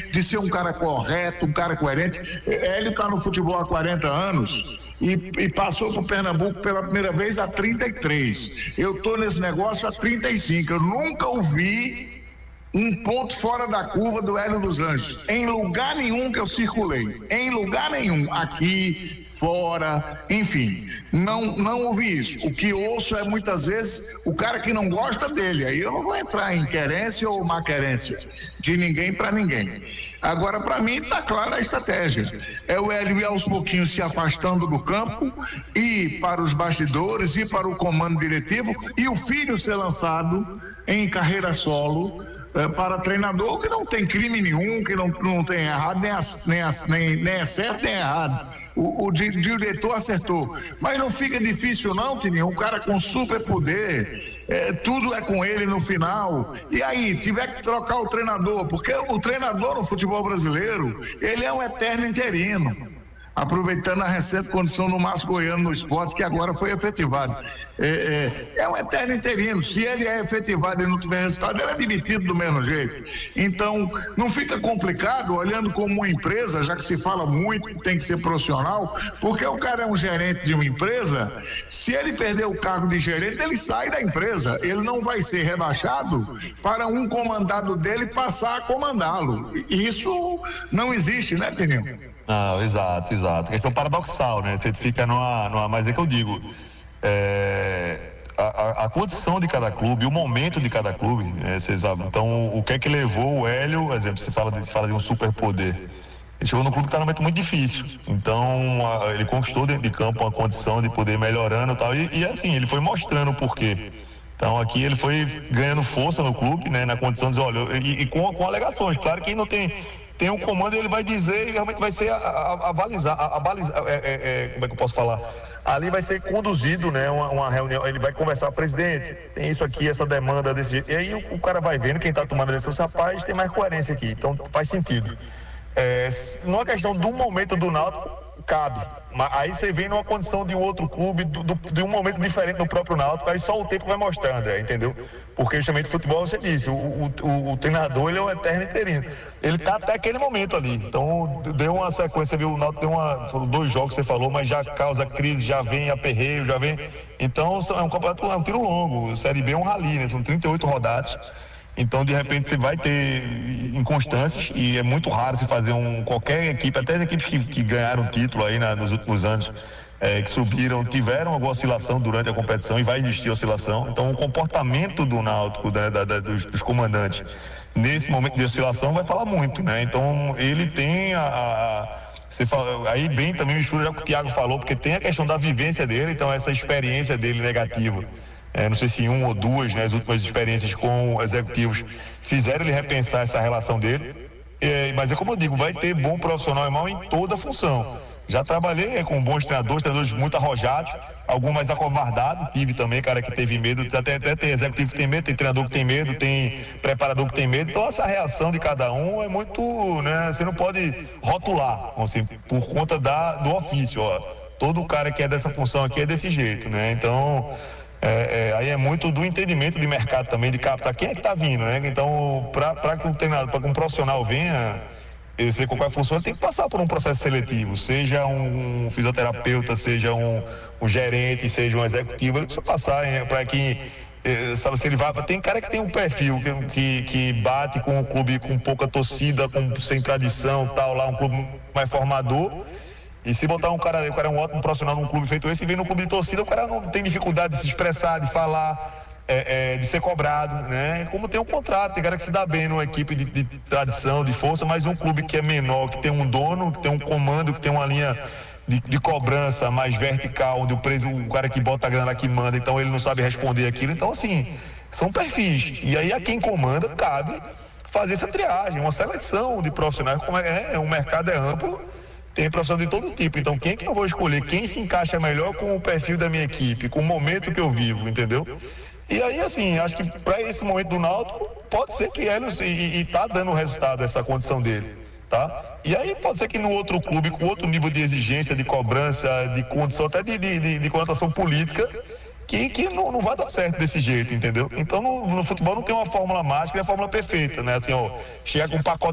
de ser um cara correto, um cara coerente. Hélio está no futebol há 40 anos e passou para o Pernambuco pela primeira vez há 33. Eu estou nesse negócio há 35. Eu nunca ouvi um ponto fora da curva do Hélio dos Anjos, em lugar nenhum que eu circulei, em lugar nenhum, aqui, fora, enfim, não ouvi isso. O que ouço é muitas vezes o cara que não gosta dele, aí eu não vou entrar em querência ou má querência de ninguém para ninguém. Agora, para mim, está clara a estratégia, é o Hélio ir aos pouquinhos se afastando do campo, ir para os bastidores, ir para o comando diretivo e o filho ser lançado em carreira solo para treinador, que não tem crime nenhum, que não tem errado, nem é certo nem errado. O diretor acertou. Mas não fica difícil não, Tininho, um cara com superpoder, tudo é com ele no final. E aí, tiver que trocar o treinador, porque o treinador no futebol brasileiro, ele é um eterno interino. Aproveitando a recente condição no Márcio Goiano no esporte, que agora foi efetivado. É um eterno interino. Se ele é efetivado e não tiver resultado, ele é demitido do mesmo jeito. Então, não fica complicado, olhando como uma empresa, já que se fala muito que tem que ser profissional, porque o cara é um gerente de uma empresa, se ele perder o cargo de gerente, ele sai da empresa. Ele não vai ser rebaixado para um comandado dele passar a comandá-lo. Isso não existe, né, Tininho? Não, exato. Questão paradoxal, né? Você fica mas é que eu digo, a condição de cada clube, o momento de cada clube, você sabe. Então, o que é que levou o Hélio, por exemplo, você fala de um superpoder. Ele chegou no clube que está num momento muito difícil. Então, ele conquistou dentro de campo uma condição de poder ir melhorando e tal. E assim, ele foi mostrando o porquê. Então, aqui ele foi ganhando força no clube, né? Na condição de dizer, olha, e com alegações. Claro que não tem um comando, ele vai dizer e realmente vai ser a balizar, como é que eu posso falar? Ali vai ser conduzido, né, uma reunião, ele vai conversar, presidente, tem isso aqui, essa demanda desse jeito, e aí o cara vai vendo, quem está tomando a decisão, rapaz, tem mais coerência aqui, então faz sentido. Numa questão do momento do Náutico, cabe, mas aí você vem numa condição de um outro clube, de um momento diferente no próprio Náutico, aí só o tempo vai mostrar, André, entendeu? Porque justamente o futebol, você disse, o treinador, ele é um eterno interino, ele tá até aquele momento ali, então deu uma sequência, viu, o Náutico foram 2 jogos que você falou, mas já causa crise, já vem aperreio, já vem, então é um campeonato, é um tiro longo, Série B é um rally, né, são 38 rodadas. Então, de repente, você vai ter inconstâncias e é muito raro se fazer qualquer equipe, até as equipes que ganharam título aí nos últimos anos, que subiram, tiveram alguma oscilação durante a competição e vai existir oscilação. Então, o comportamento do Náutico, dos comandantes, nesse momento de oscilação, vai falar muito, né? Então, ele tem você fala, aí vem também mistura já o que o Thiago falou, porque tem a questão da vivência dele, então essa experiência dele negativa. Não sei se 1 ou 2, né, as últimas experiências com executivos fizeram ele repensar essa relação dele, mas é como eu digo, vai ter bom profissional e mal em toda a função. Já trabalhei com bons treinadores muito arrojados, alguns mais acovardados, tive também, cara que teve medo, até tem executivo que tem medo, tem treinador que tem medo, tem preparador que tem medo, então essa reação de cada um é muito, né, você não pode rotular, assim, por conta do ofício, ó, todo cara que é dessa função aqui é desse jeito, né, então... aí é muito do entendimento de mercado também, de captar quem é que está vindo, né? Então, para que um treinador, para que um profissional venha exercer qualquer função, ele tem que passar por um processo seletivo, seja um fisioterapeuta, seja um gerente, seja um executivo, ele precisa passar para que, sabe, se ele vai, tem cara que tem um perfil que bate com um clube com pouca torcida, sem tradição, tal, lá um clube mais formador. E se botar o cara é um ótimo profissional num clube feito esse, e vem no clube de torcida, o cara não tem dificuldade de se expressar, de falar, de ser cobrado, né? Como tem o contrário, tem cara que se dá bem numa equipe de tradição, de força, mas um clube que é menor, que tem um dono, que tem um comando, que tem uma linha de cobrança mais vertical, onde o cara que bota a grana lá que manda, então ele não sabe responder aquilo. Então, assim, são perfis. E aí a quem comanda cabe fazer essa triagem, uma seleção de profissionais, como o mercado é amplo, tem profissional de todo tipo, então quem é que eu vou escolher? Quem se encaixa melhor com o perfil da minha equipe, com o momento que eu vivo, entendeu? E aí, assim, acho que para esse momento do Náutico, pode ser que Hélio, e tá dando resultado essa condição dele, tá? E aí pode ser que no outro clube, com outro nível de exigência, de cobrança, de condição, até de conotação política, que não vai dar certo desse jeito, entendeu? Então no futebol não tem uma fórmula mágica, é a fórmula perfeita, né? Assim, ó, chega com um pacote